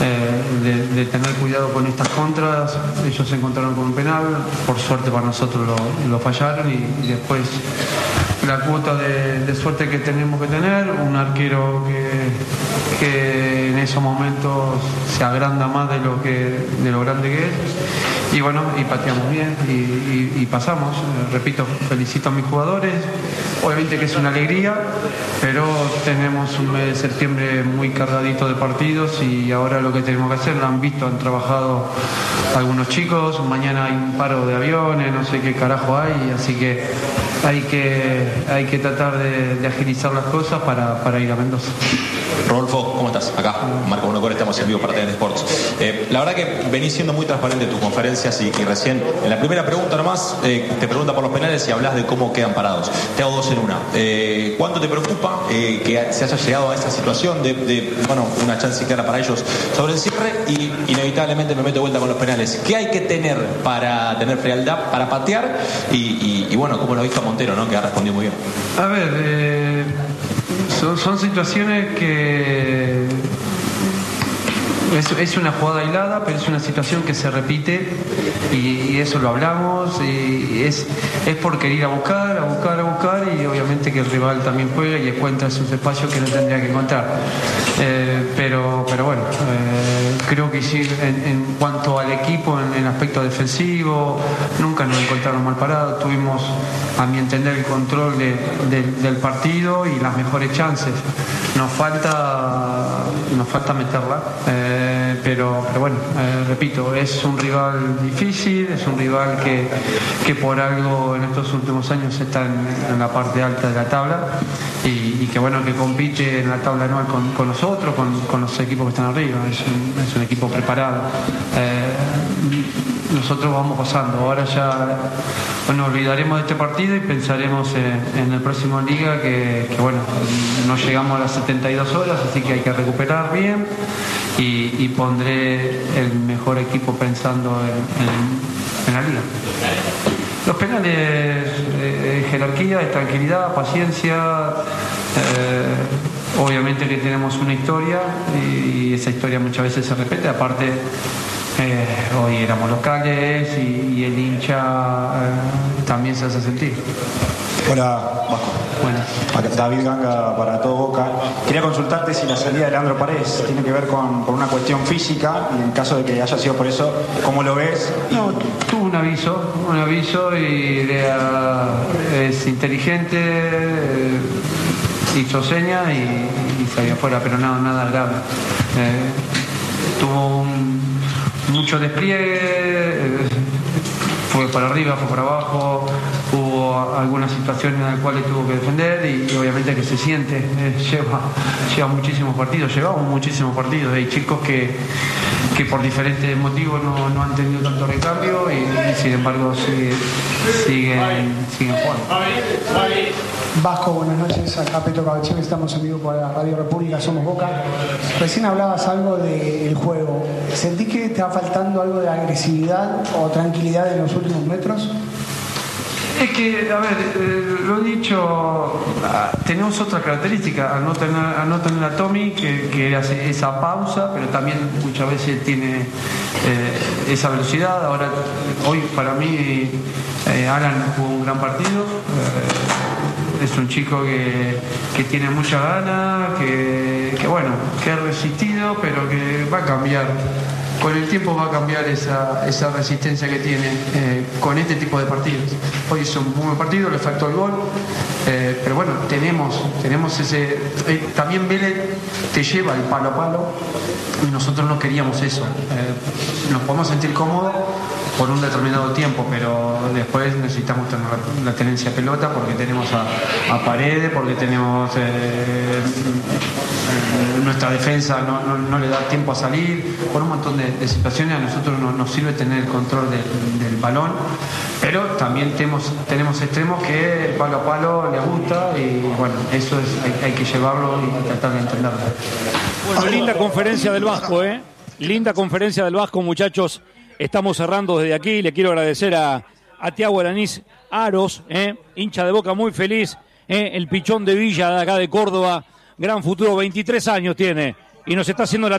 de tener cuidado con estas contras. Ellos se encontraron con un penal, por suerte para nosotros lo fallaron, y después la cuota de suerte que tenemos que tener, un arquero que en esos momentos se agranda más de lo grande que es, y bueno, y pateamos bien y pasamos. Repito, felicito a mis jugadores, obviamente que es una alegría, pero tenemos un mes de septiembre muy cargadito de partidos, y ahora lo que tenemos que hacer, lo han visto, han trabajado algunos chicos, mañana hay un paro de aviones, no sé qué carajo hay, así que hay que tratar de agilizar las cosas para ir a Mendoza. Rodolfo, ¿cómo estás? Acá, Marco Bonocore, estamos en vivo para TN Sports. La verdad que venís siendo muy transparente en tus conferencias y recién, en la primera pregunta nomás, te pregunta por los penales y hablas de cómo quedan parados. Te hago dos en una. ¿Cuánto te preocupa que se haya llegado a esa situación de una chance clara para ellos sobre el cierre? Y inevitablemente me meto de vuelta con los penales. ¿Qué hay que tener para tener frialdad, para patear? Y bueno, como lo ha visto a Montero, ¿no? Que ha respondido muy bien. A ver, son situaciones que es una jugada aislada, pero es una situación que se repite, y eso lo hablamos, y es por querer ir a buscar, y obviamente que el rival también juega y encuentra esos espacios que no tendría que encontrar. Pero bueno, creo que sí, en cuanto al equipo, en el aspecto defensivo, nunca nos encontraron mal parados. Tuvimos, a mi entender, el control del partido y las mejores chances. Nos falta meterla, pero bueno, repito, es un rival difícil, es un rival que por algo en estos últimos años está en la parte alta de la tabla, y que bueno, que compite en la tabla anual con nosotros, con los equipos que están arriba. Es un equipo preparado. Nosotros vamos pasando, ahora ya nos olvidaremos de este partido y pensaremos en el próximo Liga, que bueno, no llegamos a las 72 horas, así que hay que recuperar bien, y pondré el mejor equipo pensando en la Liga. Los penales, jerarquía, tranquilidad, paciencia. Obviamente que tenemos una historia, y esa historia muchas veces se repite. Aparte, hoy éramos locales, y el hincha también se hace sentir. Hola, Vasco. Buenas. David Ganga para Todo Boca. Quería consultarte si la salida de Leandro Paredes tiene que ver con una cuestión física, y en caso de que haya sido por eso, ¿cómo lo ves? No, tuvo un aviso, y es inteligente, hizo seña y salió afuera, pero nada grave. Tuvo mucho despliegue, fue para arriba, fue para abajo, hubo algunas situaciones en las cuales tuvo que defender, y obviamente que se siente, lleva muchísimos partidos, llevamos muchísimos partidos. Hay chicos que por diferentes motivos no han tenido tanto recambio, y sin embargo siguen jugando. Vasco, buenas noches. Acá Petro Cabachín, estamos en vivo por la Radio República, somos Boca. Recién hablabas algo del juego. ¿Sentís que te va faltando algo de agresividad o tranquilidad en los últimos metros? Es que, a ver, lo he dicho, tenemos otra característica, al no tener a Tommy, que hace esa pausa, pero también muchas veces tiene esa velocidad. Ahora, hoy para mí, Alan jugó un gran partido. Es un chico que tiene mucha gana, que ha resistido, pero que va a cambiar. Con el tiempo va a cambiar esa resistencia que tiene con este tipo de partidos. Hoy es un muy buen partido, le faltó el gol, pero bueno, tenemos ese... también Vélez te lleva el palo a palo, y nosotros no queríamos eso. Nos podemos sentir cómodos por un determinado tiempo, pero después necesitamos tener la tenencia de pelota, porque tenemos a Paredes, porque tenemos nuestra defensa no le da tiempo a salir, por un montón de situaciones. A nosotros nos sirve tener el control del balón, pero también tenemos extremos que el palo a palo le gusta, y bueno, eso hay que llevarlo y tratar de entenderlo. Bueno, linda conferencia del Vasco, linda conferencia del Vasco, muchachos. Estamos cerrando desde aquí. Le quiero agradecer a Tiago Alanís Aros, hincha de Boca, muy feliz, el pichón de Villa de acá de Córdoba, gran futuro, 23 años tiene, y nos está haciendo la